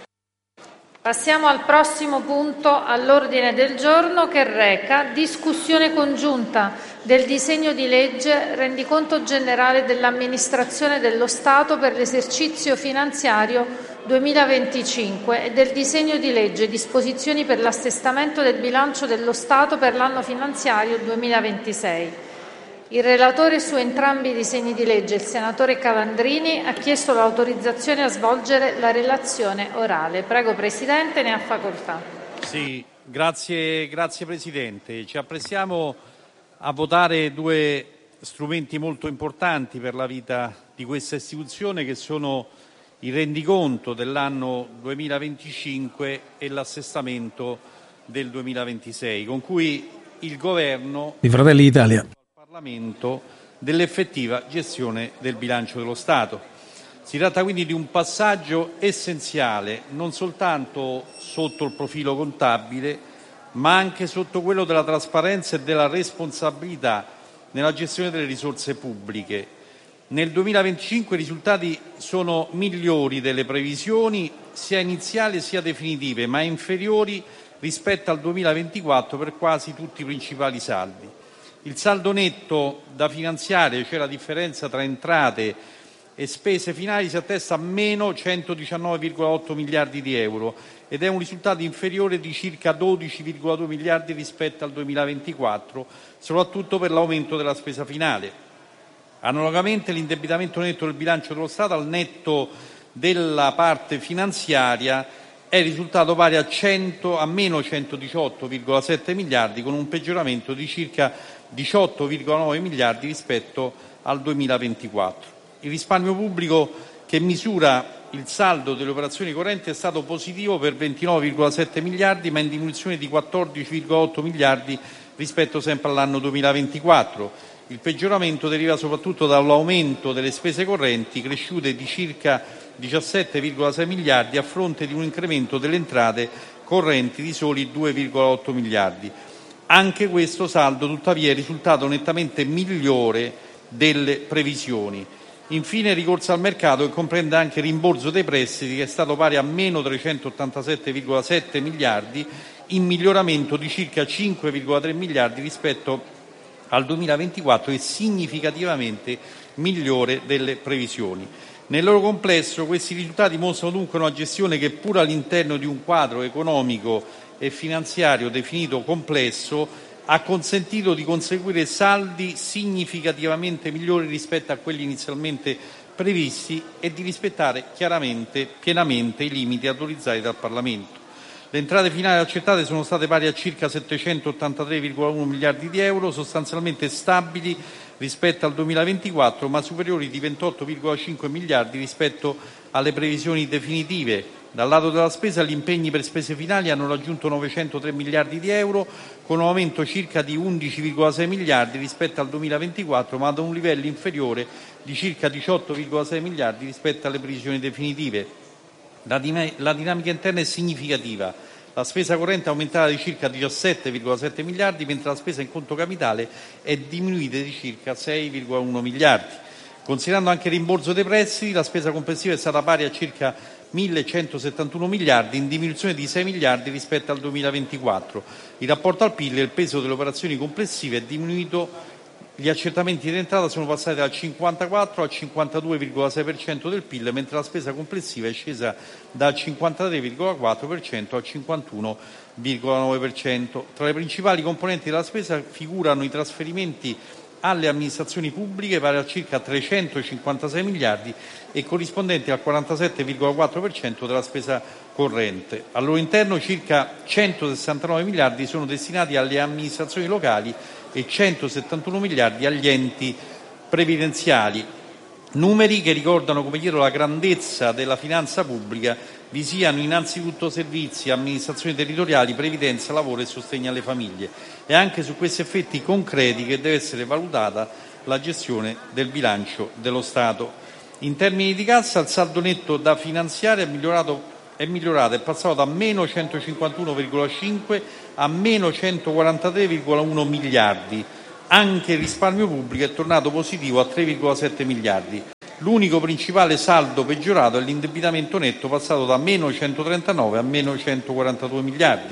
[SPEAKER 3] Passiamo al prossimo punto all'ordine del giorno, che reca discussione congiunta del disegno di legge rendiconto generale dell'amministrazione dello Stato per l'esercizio finanziario duemilaventicinque e del disegno di legge disposizioni per l'assestamento del bilancio dello Stato per l'anno finanziario duemilaventisei. Il relatore su entrambi i disegni di legge, il senatore Calandrini, ha chiesto l'autorizzazione a svolgere la relazione orale. Prego, Presidente, ne ha facoltà.
[SPEAKER 17] Sì, grazie, grazie Presidente. Ci apprestiamo a votare due strumenti molto importanti per la vita di questa istituzione, che sono il rendiconto dell'anno duemilaventicinque e l'assestamento del duemilaventisei, con cui il Governo
[SPEAKER 1] di Fratelli d'Italia
[SPEAKER 17] Parlamento dell'effettiva gestione del bilancio dello Stato. Si tratta quindi di un passaggio essenziale, non soltanto sotto il profilo contabile, ma anche sotto quello della trasparenza e della responsabilità nella gestione delle risorse pubbliche. Nel duemilaventicinque i risultati sono migliori delle previsioni, sia iniziali sia definitive, ma inferiori rispetto al duemilaventiquattro per quasi tutti i principali saldi. Il saldo netto da finanziare, cioè la differenza tra entrate e spese finali, si attesta a meno centodiciannove virgola otto miliardi di euro ed è un risultato inferiore di circa dodici virgola due miliardi rispetto al duemilaventiquattro, soprattutto per l'aumento della spesa finale. Analogamente l'indebitamento netto del bilancio dello Stato al netto della parte finanziaria è risultato pari a, cento, a meno centodiciotto virgola sette miliardi, con un peggioramento di circa diciotto virgola nove miliardi rispetto al duemilaventiquattro. Il risparmio pubblico, che misura il saldo delle operazioni correnti, è stato positivo per ventinove virgola sette miliardi, ma in diminuzione di quattordici virgola otto miliardi rispetto sempre all'anno duemilaventiquattro. Il peggioramento deriva soprattutto dall'aumento delle spese correnti, cresciute di circa diciassette virgola sei miliardi a fronte di un incremento delle entrate correnti di soli due virgola otto miliardi. Anche questo saldo, tuttavia, è risultato nettamente migliore delle previsioni. Infine, il ricorso al mercato, che comprende anche il rimborso dei prestiti, che è stato pari a meno trecentottantasette virgola sette miliardi, in miglioramento di circa cinque virgola tre miliardi rispetto al duemilaventiquattro e significativamente migliore delle previsioni. Nel loro complesso questi risultati mostrano dunque una gestione che, pur all'interno di un quadro economico e finanziario definito complesso, ha consentito di conseguire saldi significativamente migliori rispetto a quelli inizialmente previsti e di rispettare chiaramente, pienamente i limiti autorizzati dal Parlamento. Le entrate finali accertate sono state pari a circa settecentottantatré virgola uno miliardi di euro, sostanzialmente stabili rispetto al duemilaventiquattro, ma superiori di ventotto virgola cinque miliardi rispetto alle previsioni definitive. Dal lato della spesa, gli impegni per spese finali hanno raggiunto novecentotré miliardi di euro, con un aumento circa di undici virgola sei miliardi rispetto al duemilaventiquattro, ma ad un livello inferiore di circa diciotto virgola sei miliardi rispetto alle previsioni definitive. La, dim- la dinamica interna è significativa. La spesa corrente è aumentata di circa diciassette virgola sette miliardi, mentre la spesa in conto capitale è diminuita di circa sei virgola uno miliardi. Considerando anche il rimborso dei prestiti, la spesa complessiva è stata pari a circa millecentosettantuno miliardi, in diminuzione di sei miliardi rispetto al duemilaventiquattro. In rapporto al P I L, il peso delle operazioni complessive è diminuito. Gli accertamenti di entrata sono passati dal cinquantaquattro al cinquantadue virgola sei per cento del P I L, mentre la spesa complessiva è scesa dal cinquantatré virgola quattro per cento al cinquantuno virgola nove per cento. Tra le principali componenti della spesa figurano i trasferimenti alle amministrazioni pubbliche, pari a circa trecentocinquantasei miliardi e corrispondenti al quarantasette virgola quattro per cento della spesa corrente. Al loro interno circa centosessantanove miliardi sono destinati alle amministrazioni locali e centosettantuno miliardi agli enti previdenziali. Numeri che ricordano, come chiedo, la grandezza della finanza pubblica, vi siano innanzitutto servizi, amministrazioni territoriali, previdenza, lavoro e sostegno alle famiglie. È anche su questi effetti concreti che deve essere valutata la gestione del bilancio dello Stato. In termini di cassa, il saldo netto da finanziare è migliorato è migliorato, è passato da meno centocinquantuno virgola cinque a meno centoquarantatré virgola uno miliardi. Anche il risparmio pubblico è tornato positivo a tre virgola sette miliardi. L'unico principale saldo peggiorato è l'indebitamento netto, passato da meno centotrentanove a meno centoquarantadue miliardi.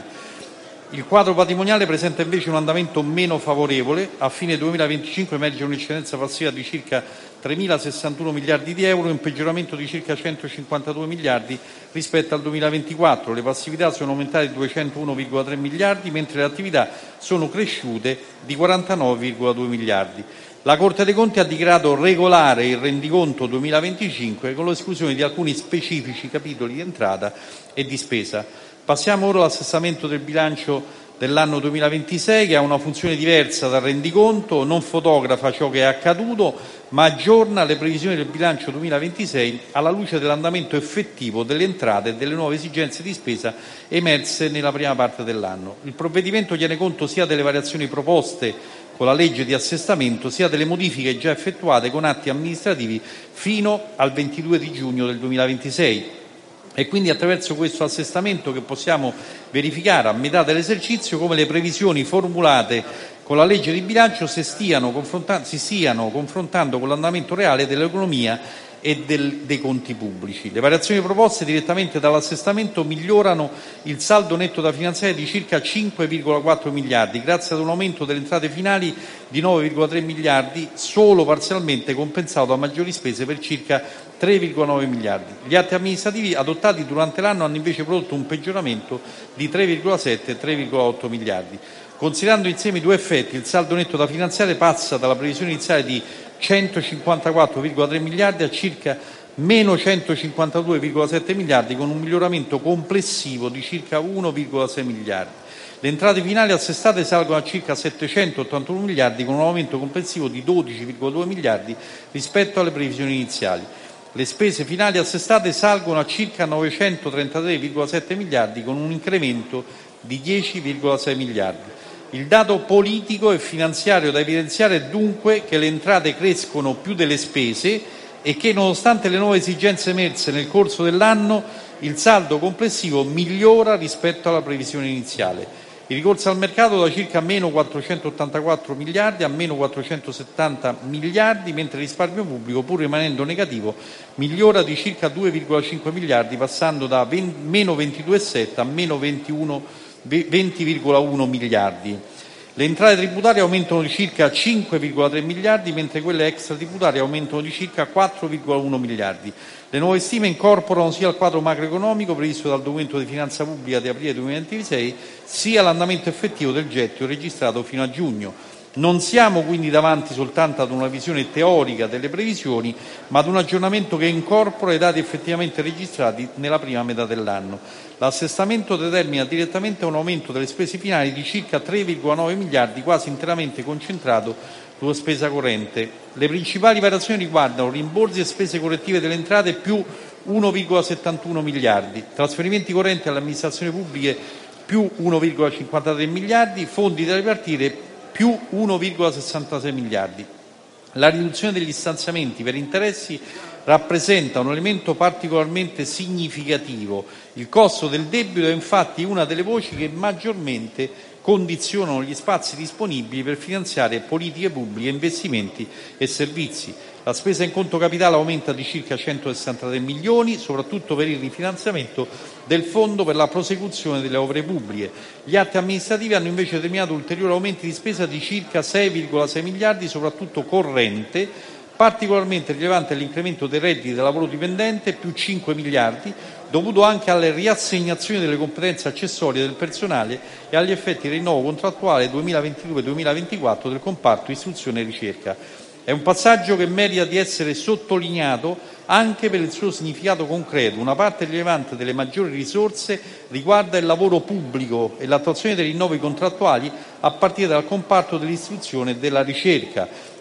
[SPEAKER 17] Il quadro patrimoniale presenta invece un andamento meno favorevole. A fine duemilaventicinque emerge un'eccedenza passiva di circa tremilasessantuno miliardi di euro, un peggioramento di circa centocinquantadue miliardi rispetto al duemilaventiquattro. Le passività sono aumentate di duecentouno virgola tre miliardi, mentre le attività sono cresciute di quarantanove virgola due miliardi. La Corte dei Conti ha dichiarato regolare il rendiconto duemilaventicinque con l'esclusione di alcuni specifici capitoli di entrata e di spesa. Passiamo ora all'assestamento del bilancio dell'anno duemilaventisei, che ha una funzione diversa dal rendiconto, non fotografa ciò che è accaduto, ma aggiorna le previsioni del bilancio duemilaventisei alla luce dell'andamento effettivo delle entrate e delle nuove esigenze di spesa emerse nella prima parte dell'anno. Il provvedimento tiene conto sia delle variazioni proposte con la legge di assestamento, sia delle modifiche già effettuate con atti amministrativi fino al ventidue di giugno del duemilaventisei. È quindi attraverso questo assestamento che possiamo verificare a metà dell'esercizio come le previsioni formulate con la legge di bilancio si stiano, confronta- si stiano confrontando con l'andamento reale dell'economia e del, dei conti pubblici. Le variazioni proposte direttamente dall'assestamento migliorano il saldo netto da finanziare di circa cinque virgola quattro miliardi, grazie ad un aumento delle entrate finali di nove virgola tre miliardi, solo parzialmente compensato da maggiori spese per circa tre virgola nove miliardi. Gli atti amministrativi adottati durante l'anno hanno invece prodotto un peggioramento di tre virgola sette e tre virgola otto miliardi. Considerando insieme i due effetti, il saldo netto da finanziare passa dalla previsione iniziale di centocinquantaquattro virgola tre miliardi a circa meno centocinquantadue virgola sette miliardi, con un miglioramento complessivo di circa uno virgola sei miliardi. Le entrate finali assestate salgono a circa settecentottantuno miliardi, con un aumento complessivo di dodici virgola due miliardi rispetto alle previsioni iniziali. Le spese finali assestate salgono a circa novecentotrentatré virgola sette miliardi, con un incremento di dieci virgola sei miliardi. Il dato politico e finanziario da evidenziare è dunque che le entrate crescono più delle spese e che, nonostante le nuove esigenze emerse nel corso dell'anno, il saldo complessivo migliora rispetto alla previsione iniziale. Il ricorso al mercato da circa meno quattrocentottantaquattro miliardi a meno quattrocentosettanta miliardi, mentre il risparmio pubblico, pur rimanendo negativo, migliora di circa due virgola cinque miliardi, passando da meno ventidue virgola sette a meno venti virgola uno miliardi. Le entrate tributarie aumentano di circa cinque virgola tre miliardi, mentre quelle extratributarie aumentano di circa quattro virgola uno miliardi. Le nuove stime incorporano sia il quadro macroeconomico previsto dal documento di finanza pubblica di aprile duemilaventisei, sia l'andamento effettivo del gettito registrato fino a giugno. Non siamo quindi davanti soltanto ad una visione teorica delle previsioni, ma ad un aggiornamento che incorpora i dati effettivamente registrati nella prima metà dell'anno. L'assestamento determina direttamente un aumento delle spese finali di circa tre virgola nove miliardi, quasi interamente concentrato sulla spesa corrente. Le principali variazioni riguardano rimborsi e spese correttive delle entrate più uno virgola settantuno miliardi, trasferimenti correnti alle amministrazioni pubbliche più uno virgola cinquantatré miliardi, fondi da ripartire più uno virgola sessantasei miliardi. La riduzione degli stanziamenti per interessi rappresenta un elemento particolarmente significativo. Il costo del debito è infatti una delle voci che maggiormente condizionano gli spazi disponibili per finanziare politiche pubbliche, investimenti e servizi. La spesa in conto capitale aumenta di circa centosessantatré milioni, soprattutto per il rifinanziamento del fondo per la prosecuzione delle opere pubbliche. Gli atti amministrativi hanno invece determinato ulteriori aumenti di spesa di circa sei virgola sei miliardi, soprattutto corrente. Particolarmente rilevante è l'incremento dei redditi da lavoro dipendente, più cinque miliardi, dovuto anche alle riassegnazioni delle competenze accessorie del personale e agli effetti del rinnovo contrattuale duemilaventidue duemilaventiquattro del comparto istruzione e ricerca. È un passaggio che merita di essere sottolineato anche per il suo significato concreto. Una parte rilevante delle maggiori risorse riguarda il lavoro pubblico e l'attuazione dei rinnovi contrattuali a partire dal comparto dell'istruzione e della ricerca.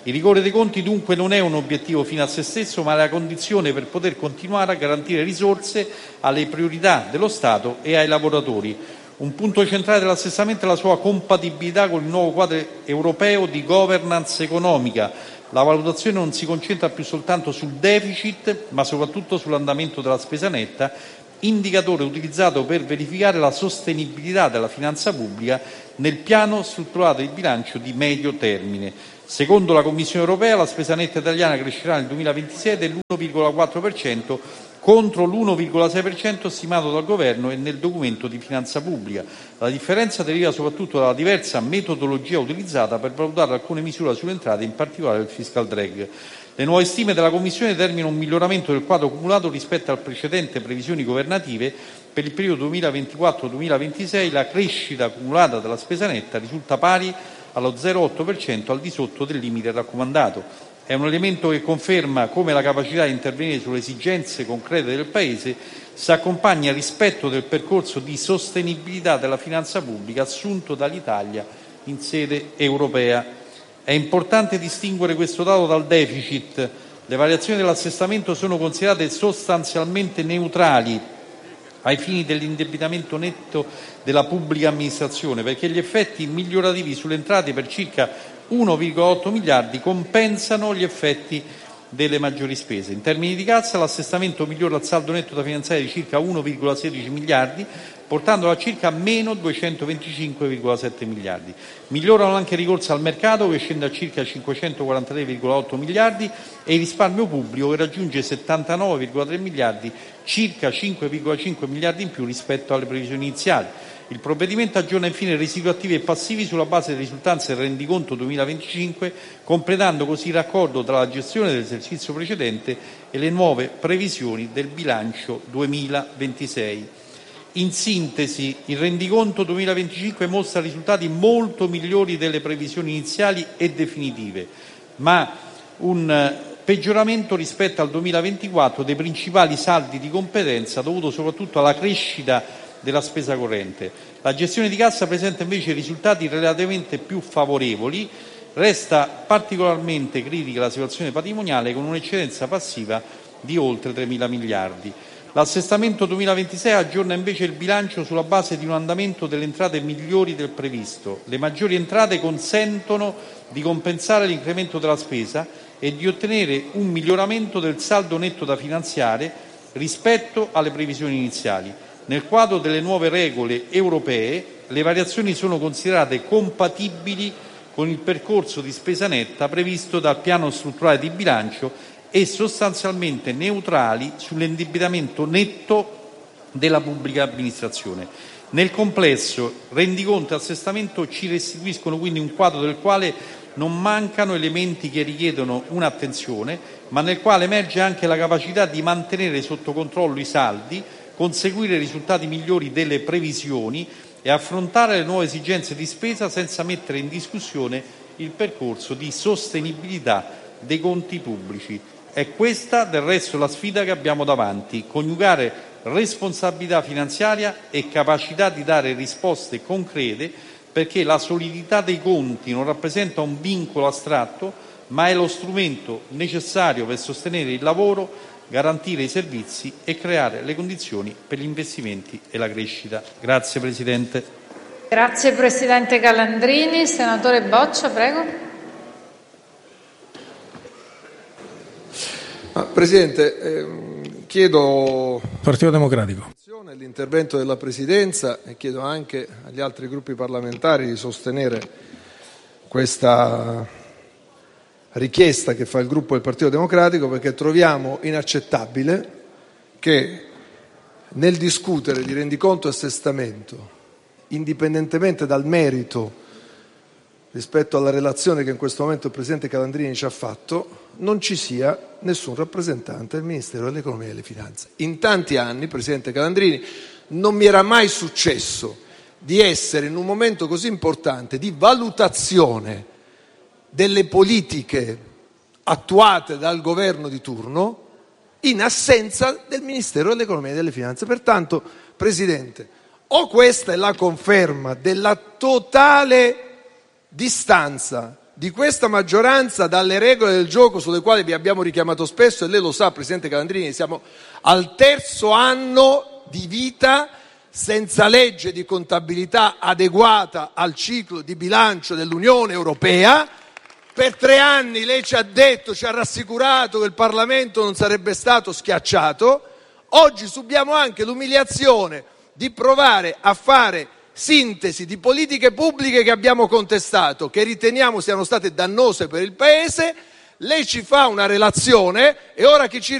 [SPEAKER 17] Il rigore dei conti dunque non è un obiettivo fine a se stesso, ma è la condizione per poter continuare a garantire risorse alle priorità dello Stato e ai lavoratori. Un punto centrale dell'assestamento è la sua compatibilità con il nuovo quadro europeo di governance economica. La valutazione non si concentra più soltanto sul deficit, ma soprattutto sull'andamento della spesa netta, indicatore utilizzato per verificare la sostenibilità della finanza pubblica nel piano strutturato di bilancio di medio termine. Secondo la Commissione europea, la spesa netta italiana crescerà nel duemilaventisei dell'uno virgola quattro per cento contro l'uno virgola sei per cento stimato dal Governo e nel documento di finanza pubblica. La differenza deriva soprattutto dalla diversa metodologia utilizzata per valutare alcune misure sulle entrate, in particolare il fiscal drag. Le nuove stime della Commissione determinano un miglioramento del quadro cumulato rispetto al precedente previsioni governative. Per il periodo duemilaventiquattro duemilaventisei la crescita cumulata della spesa netta risulta pari allo zero virgola otto per cento, al di sotto del limite raccomandato. È un elemento che conferma come la capacità di intervenire sulle esigenze concrete del Paese si accompagni al rispetto del percorso di sostenibilità della finanza pubblica assunto dall'Italia in sede europea. È importante distinguere questo dato dal deficit. Le variazioni dell'assestamento sono considerate sostanzialmente neutrali ai fini dell'indebitamento netto della pubblica amministrazione, perché gli effetti migliorativi sulle entrate per circa uno virgola otto miliardi compensano gli effetti delle maggiori spese. In termini di cassa, l'assestamento migliora il saldo netto da finanziare di circa uno virgola sedici miliardi, portandolo a circa meno duecentoventicinque virgola sette miliardi. Migliorano anche i ricorsi al mercato, che scende a circa cinquecentoquarantatré virgola otto miliardi, e il risparmio pubblico, che raggiunge settantanove virgola tre miliardi, circa cinque virgola cinque miliardi in più rispetto alle previsioni iniziali. Il provvedimento aggiorna infine residui attivi e passivi sulla base delle risultanze del rendiconto duemilaventicinque, completando così il raccordo tra la gestione dell'esercizio precedente e le nuove previsioni del bilancio duemilaventisei. In sintesi, il rendiconto duemilaventicinque mostra risultati molto migliori delle previsioni iniziali e definitive, ma un peggioramento rispetto al duemilaventiquattro dei principali saldi di competenza, dovuto soprattutto alla crescita della spesa corrente. La gestione di cassa presenta invece risultati relativamente più favorevoli. Resta particolarmente critica la situazione patrimoniale, con un'eccedenza passiva di oltre tremila miliardi. L'assestamento duemilaventisei aggiorna invece il bilancio sulla base di un andamento delle entrate migliori del previsto. Le maggiori entrate consentono di compensare l'incremento della spesa e di ottenere un miglioramento del saldo netto da finanziare rispetto alle previsioni iniziali. Nel quadro delle nuove regole europee, le variazioni sono considerate compatibili con il percorso di spesa netta previsto dal piano strutturale di bilancio e sostanzialmente neutrali sull'indebitamento netto della pubblica amministrazione. Nel complesso, rendiconto e assestamento ci restituiscono quindi un quadro del quale non mancano elementi che richiedono un'attenzione, ma nel quale emerge anche la capacità di mantenere sotto controllo i saldi, conseguire risultati migliori delle previsioni e affrontare le nuove esigenze di spesa senza mettere in discussione il percorso di sostenibilità dei conti pubblici. È questa, del resto, la sfida che abbiamo davanti: coniugare responsabilità finanziaria e capacità di dare risposte concrete, perché la solidità dei conti non rappresenta un vincolo astratto, ma è lo strumento necessario per sostenere il lavoro, garantire i servizi e creare le condizioni per gli investimenti e la crescita. Grazie Presidente.
[SPEAKER 3] Grazie Presidente Calandrini. Senatore Boccia, prego.
[SPEAKER 18] Ah, Presidente, ehm, chiedo
[SPEAKER 1] Partito Democratico
[SPEAKER 18] l'intervento della Presidenza e chiedo anche agli altri gruppi parlamentari di sostenere questa richiesta che fa il gruppo del Partito Democratico, perché troviamo inaccettabile che nel discutere di rendiconto e assestamento, indipendentemente dal merito rispetto alla relazione che in questo momento il Presidente Calandrini ci ha fatto, non ci sia nessun rappresentante del Ministero dell'Economia e delle Finanze. In tanti anni, Presidente Calandrini, non mi era mai successo di essere in un momento così importante di valutazione delle politiche attuate dal governo di turno in assenza del Ministero dell'Economia e delle Finanze. Pertanto, Presidente, o questa è la conferma della totale distanza di questa maggioranza dalle regole del gioco sulle quali vi abbiamo richiamato spesso, e lei lo sa, Presidente Calandrini, siamo al terzo anno di vita senza legge di contabilità adeguata al ciclo di bilancio dell'Unione Europea. Per tre anni lei ci ha detto, ci ha rassicurato che il Parlamento non sarebbe stato schiacciato. Oggi subiamo anche l'umiliazione di provare a fare sintesi di politiche pubbliche che abbiamo contestato, che riteniamo siano state dannose per il Paese. Lei ci fa una relazione e ora che ci